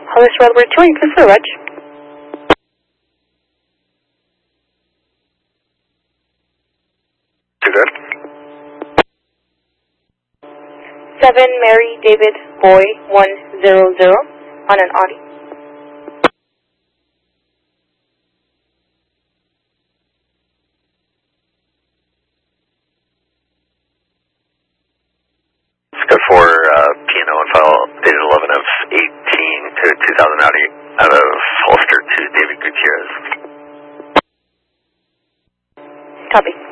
Hollis Railway 2, you can for Reg. Too good. 7 Mary David Boy 100 on an Audi. Let's go for P&O and file dated 11 of 18 to 2000 Audi out of Holster to David Gutierrez. Copy.